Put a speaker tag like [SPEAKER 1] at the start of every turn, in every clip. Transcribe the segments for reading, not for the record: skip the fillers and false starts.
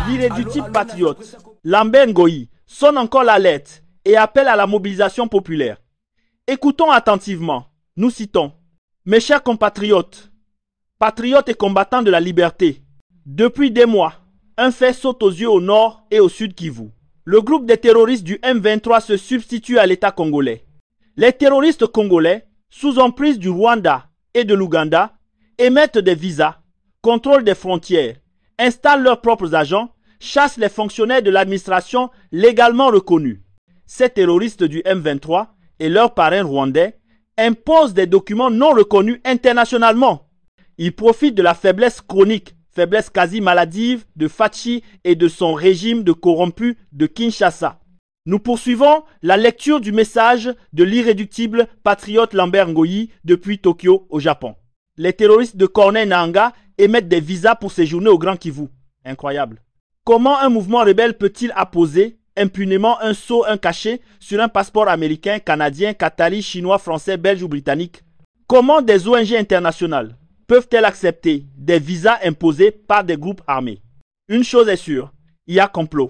[SPEAKER 1] L'irréductible patriote, Lambert Ngoyi, sonne encore l'alerte et appelle à la mobilisation populaire. Écoutons attentivement, nous citons « Mes chers compatriotes, patriotes et combattants de la liberté, depuis des mois, un fait saute aux yeux au nord et au sud Kivu. Le groupe des terroristes du M23 se substitue à l'État congolais. Les terroristes congolais, sous emprise du Rwanda et de l'Ouganda, émettent des visas, contrôlent des frontières, installent leurs propres agents, chassent les fonctionnaires de l'administration légalement reconnus. Ces terroristes du M23 et leurs parrains rwandais imposent des documents non reconnus internationalement. Ils profitent de la faiblesse chronique, faiblesse quasi maladive de Fachi et de son régime de corrompus de Kinshasa. Nous poursuivons la lecture du message de l'irréductible patriote Lambert Ngoyi depuis Tokyo au Japon. Les terroristes de Corneille Nangaa émettent des visas pour séjourner au Grand Kivu. Incroyable. Comment un mouvement rebelle peut-il apposer impunément un sceau, un cachet sur un passeport américain, canadien, qatari, chinois, français, belge ou britannique? Comment des ONG internationales peuvent-elles accepter des visas imposés par des groupes armés? Une chose est sûre, il y a complot.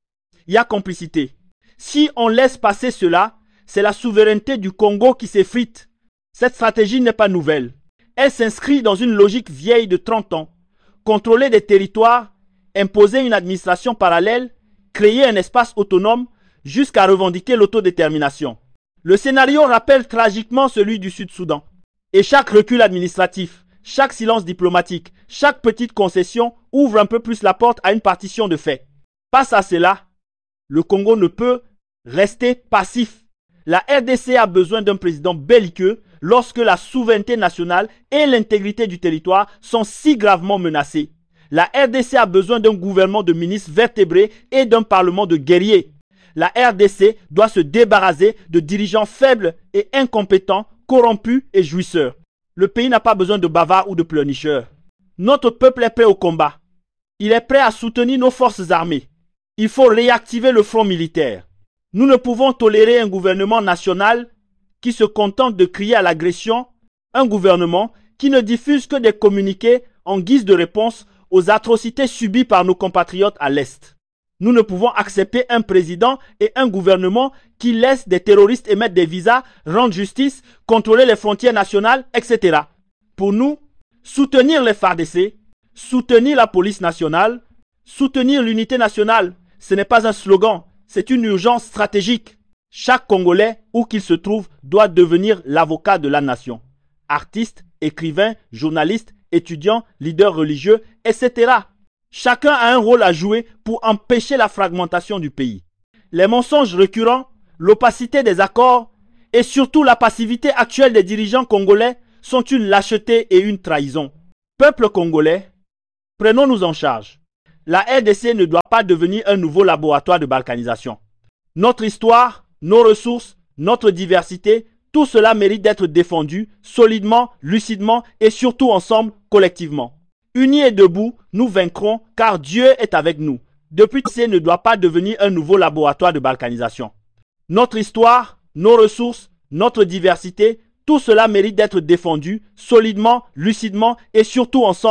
[SPEAKER 1] Il y a complicité. Si on laisse passer cela, c'est la souveraineté du Congo qui s'effrite. Cette stratégie n'est pas nouvelle. Elle s'inscrit dans une logique vieille de 30 ans. Contrôler des territoires, imposer une administration parallèle, créer un espace autonome jusqu'à revendiquer l'autodétermination. Le scénario rappelle tragiquement celui du Sud-Soudan. Et chaque recul administratif, chaque silence diplomatique, chaque petite concession ouvre un peu plus la porte à une partition de fait. Face à cela, le Congo ne peut rester passif. La RDC a besoin d'un président belliqueux lorsque la souveraineté nationale et l'intégrité du territoire sont si gravement menacées. La RDC a besoin d'un gouvernement de ministres vertébrés et d'un parlement de guerriers. La RDC doit se débarrasser de dirigeants faibles et incompétents, corrompus et jouisseurs. Le pays n'a pas besoin de bavards ou de pleurnicheurs. Notre peuple est prêt au combat. Il est prêt à soutenir nos forces armées. Il faut réactiver le front militaire. Nous ne pouvons tolérer un gouvernement national qui se contente de crier à l'agression, un gouvernement qui ne diffuse que des communiqués en guise de réponse aux atrocités subies par nos compatriotes à l'Est. Nous ne pouvons accepter un président et un gouvernement qui laissent des terroristes émettre des visas, rendre justice, contrôler les frontières nationales, etc. Pour nous, soutenir les FARDC, soutenir la police nationale, soutenir l'unité nationale, ce n'est pas un slogan, c'est une urgence stratégique. Chaque Congolais, où qu'il se trouve, doit devenir l'avocat de la nation. Artistes, écrivains, journalistes, étudiants, leaders religieux, etc. Chacun a un rôle à jouer pour empêcher la fragmentation du pays. Les mensonges récurrents, l'opacité des accords et surtout la passivité actuelle des dirigeants congolais sont une lâcheté et une trahison. Peuple congolais, prenons-nous en charge. La RDC ne doit pas devenir un nouveau laboratoire de balkanisation. Notre histoire, nos ressources, notre diversité, tout cela mérite d'être défendu solidement, lucidement et surtout ensemble, collectivement. Unis et debout, nous vaincrons car Dieu est avec nous. Depuis, RDC ne doit pas devenir un nouveau laboratoire de balkanisation. Notre histoire, nos ressources, notre diversité, tout cela mérite d'être défendu solidement, lucidement et surtout ensemble.